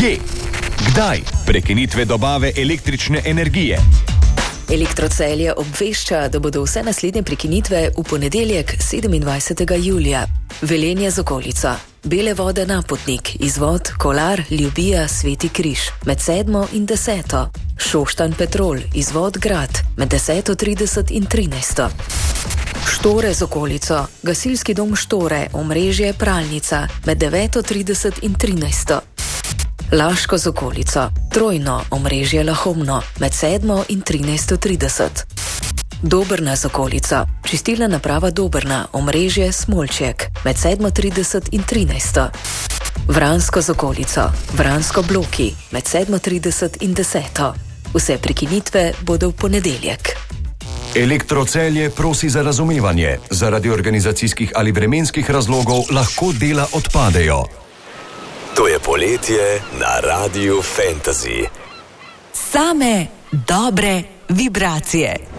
Kje? Kdaj? Prekinitve dobave električne energije. Elektrocelje obvešča, da bodo vse naslednje prekinitve v ponedeljek 27. julija. Velenje z okolico. Bele vode Napotnik, izvod Kolar, Ljubija, Sveti Križ, med 7. in 10. Šoštanj Petrol, izvod Grad, med 10:30 in 13. Štore z okolico, gasilski dom Štore, omrežje Pralnica, med 9:30 in 13. Laško z okolico, Trojno, omrežje Lahomno, med 7. in 13:30. Dobrna z okolico, čistilna naprava Dobrna, omrežje Smolček, med 7:30 in 13. Vransko z okolico, Vransko bloki, med 7:30 in 10. Vse prekinitve bodo v ponedeljek. Elektrocelje prosi za razumevanje. Zaradi organizacijskih ali vremenskih razlogov lahko dela odpadejo. To je poletje na Radiu Fantasy. Same dobre vibracije.